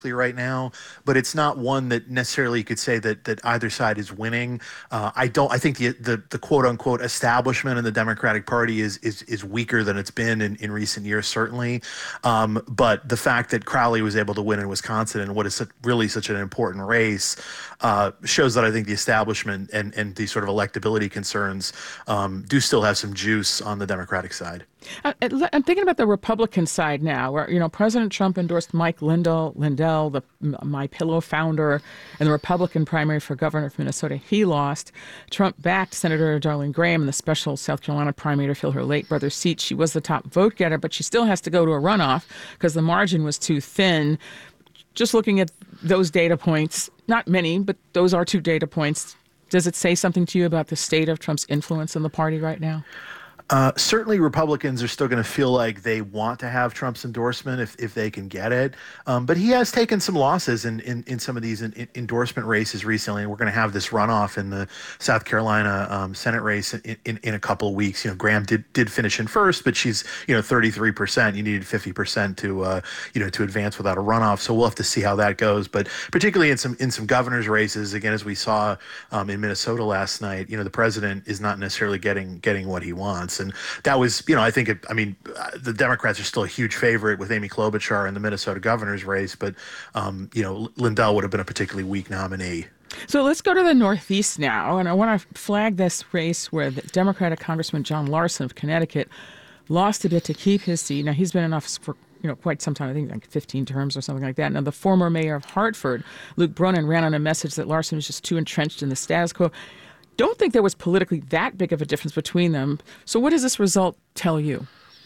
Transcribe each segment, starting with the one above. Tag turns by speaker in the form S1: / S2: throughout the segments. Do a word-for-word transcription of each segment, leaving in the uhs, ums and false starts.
S1: right now, but it's not one that necessarily you could say that that either side is winning. Uh, I don't. I think the, the the quote unquote establishment in the Democratic Party is is is weaker than it's been in, in recent years, certainly. Um, but the fact that Crowley was able to win in Wisconsin in what is such, really such an important race uh, shows that I think the establishment and and the sort of electability concerns um, do still have some juice on the Democratic side.
S2: I'm thinking about the Republican side now, where, you know, President Trump endorsed Mike Lindell, Lindell, the My Pillow founder, in the Republican primary for governor of Minnesota. He lost. Trump backed Senator Darlene Graham in the special South Carolina primary to fill her late brother's seat. She was the top vote getter, but she still has to go to a runoff because the margin was too thin. Just looking at those data points, not many, but those are two data points. Does it say something to you about the state of Trump's influence in the party right now?
S1: Uh, certainly, Republicans are still going to feel like they want to have Trump's endorsement if, if they can get it. Um, but he has taken some losses in, in, in some of these in, in endorsement races recently. And we're going to have this runoff in the South Carolina um, Senate race in, in, in a couple of weeks. You know, Graham did did finish in first, but she's, you know, thirty-three percent. You needed fifty percent to, uh, you know, to advance without a runoff. So we'll have to see how that goes. But particularly in some in some governor's races, again, as we saw um, in Minnesota last night, you know, the president is not necessarily getting getting what he wants. And that was, you know, I think, it, I mean, uh, the Democrats are still a huge favorite with Amy Klobuchar in the Minnesota governor's race, but, um, you know, Lindell would have been a particularly weak nominee.
S2: So let's go to the Northeast now, and I want to flag this race where the Democratic Congressman John Larson of Connecticut lost a bit to keep his seat. Now, he's been in office for you know, quite some time, I think like fifteen terms or something like that. Now, the former mayor of Hartford, Luke Bronin, ran on a message that Larson was just too entrenched in the status quo. Don't think there was politically that big of a difference between them. So what does this result tell you?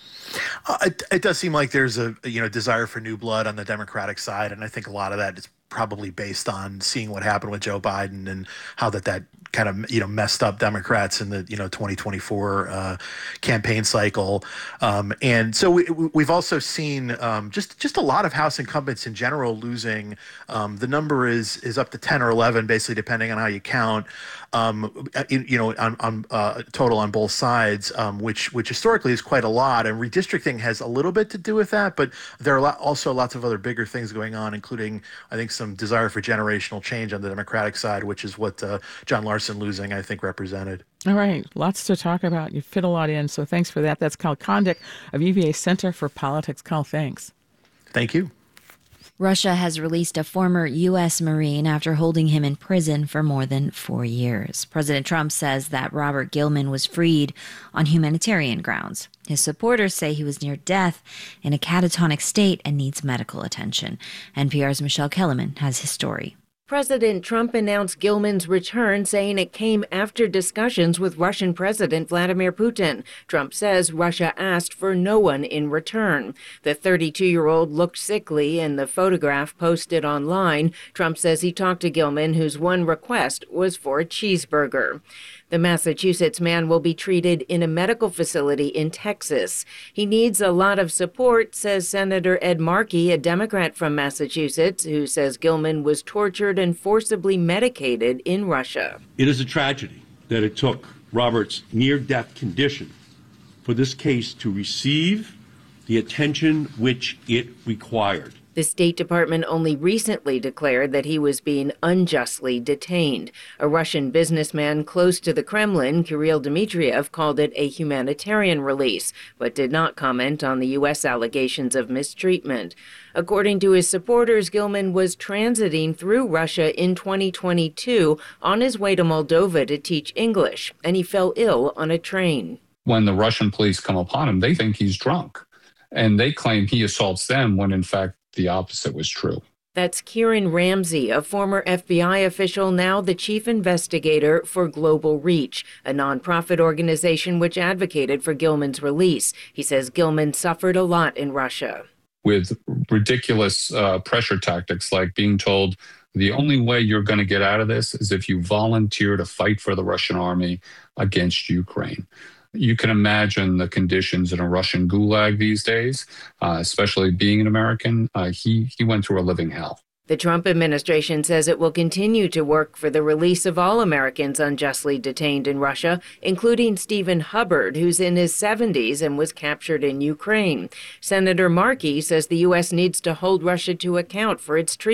S1: Uh, it, it does seem like there's a, you know, desire for new blood on the Democratic side. And I think a lot of that is probably based on seeing what happened with Joe Biden and how that, that kind of, you know, messed up Democrats in the, you know, twenty twenty-four uh, campaign cycle. Um, and so we, we've also seen um, just just a lot of House incumbents in general losing. Um, the number is is up to ten or eleven, basically, depending on how you count. Um, you know, on, on uh, total on both sides, um, which which historically is quite a lot. And redistricting has a little bit to do with that, but there are lot, also lots of other bigger things going on, including, I think, some desire for generational change on the Democratic side, which is what uh, John Larson losing, I think, represented.
S2: All right. Lots to talk about. You fit a lot in, so thanks for that. That's Kyle Kondik of U V A Center for Politics. Kyle, thanks.
S1: Thank you.
S3: Russia has released a former U S Marine after holding him in prison for more than four years. President Trump says that Robert Gilman was freed on humanitarian grounds. His supporters say he was near death, in a catatonic state, and needs medical attention. N P R's Michelle Kellerman has his story.
S4: President Trump announced Gilman's return, saying it came after discussions with Russian President Vladimir Putin. Trump says Russia asked for no one in return. The thirty-two-year-old looked sickly in the photograph posted online. Trump says he talked to Gilman, whose one request was for a cheeseburger. The Massachusetts man will be treated in a medical facility in Texas. He needs a lot of support, says Senator Ed Markey, a Democrat from Massachusetts, who says Gilman was tortured and forcibly medicated in Russia.
S5: It is a tragedy that it took Robert's near-death condition for this case to receive the attention which it required.
S4: The State Department only recently declared that he was being unjustly detained. A Russian businessman close to the Kremlin, Kirill Dmitriev, called it a humanitarian release, but did not comment on the U S allegations of mistreatment. According to his supporters, Gilman was transiting through Russia in twenty twenty-two on his way to Moldova to teach English, and he fell ill on a train.
S6: When the Russian police come upon him, they think he's drunk, and they claim he assaults them when, in fact, the opposite was true.
S4: That's Kieran Ramsey, a former F B I official, now the chief investigator for Global Reach, a nonprofit organization which advocated for Gilman's release. He says Gilman suffered a lot in Russia.
S6: With ridiculous uh, pressure tactics like being told the only way you're going to get out of this is if you volunteer to fight for the Russian army against Ukraine. You can imagine the conditions in a Russian gulag these days, uh, especially being an American. Uh, he, he went through a living hell.
S4: The Trump administration says it will continue to work for the release of all Americans unjustly detained in Russia, including Stephen Hubbard, who's in his seventies and was captured in Ukraine. Senator Markey says the U S needs to hold Russia to account for its treatment